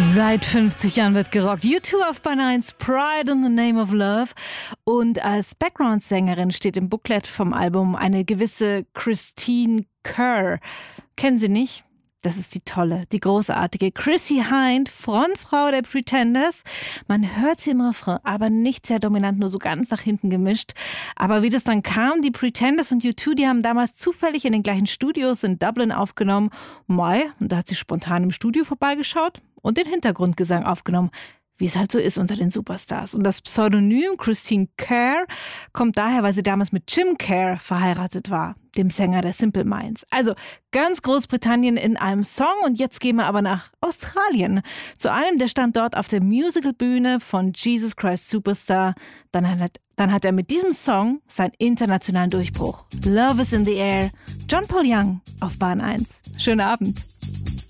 Seit 50 Jahren wird gerockt. U2 auf Bahn 1, Pride in the Name of Love. Und als Background-Sängerin steht im Booklet vom Album eine gewisse Christine Kerr. Kennen Sie nicht? Das ist die tolle, die großartige Chrissie Hynde, Frontfrau der Pretenders. Man hört sie im Refrain, aber nicht sehr dominant, nur so ganz nach hinten gemischt. Aber wie das dann kam, die Pretenders und U2, die haben damals zufällig in den gleichen Studios in Dublin aufgenommen. Und da hat sie spontan im Studio vorbeigeschaut und den Hintergrundgesang aufgenommen. Wie es halt so ist unter den Superstars. Und das Pseudonym Christine Kerr kommt daher, weil sie damals mit Jim Kerr verheiratet war, dem Sänger der Simple Minds. Also ganz Großbritannien in einem Song. Und jetzt gehen wir aber nach Australien. Zu einem, der stand dort auf der Musicalbühne von Jesus Christ Superstar. Dann hat er mit diesem Song seinen internationalen Durchbruch. Love is in the air. John Paul Young auf Bahn 1. Schönen Abend.